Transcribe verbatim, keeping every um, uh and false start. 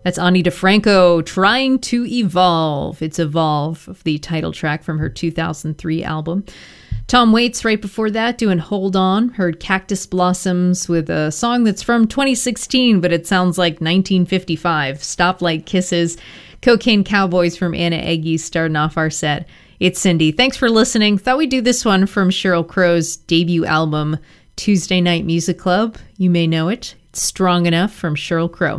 That's Ani DeFranco, Trying to Evolve. It's Evolve, the title track from her two thousand three album. Tom Waits, right before that, doing Hold On. Heard Cactus Blossoms with a song that's from twenty sixteen, but it sounds like nineteen fifty-five. Stoplight Kisses. Cocaine Cowboys from Anna Eggy starting off our set. It's Cindy. Thanks for listening. Thought we'd do this one from Sheryl Crow's debut album, Tuesday Night Music Club. You may know it. It's Strong Enough from Sheryl Crow.